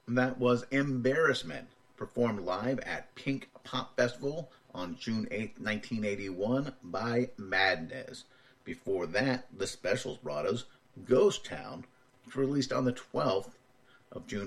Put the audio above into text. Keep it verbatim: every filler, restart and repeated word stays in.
That was Embarrassment, performed live at Pink Pop Festival on June eighth, nineteen eighty-one by Madness. Before that, the Specials brought us Ghost Town, which was released on the twelfth of June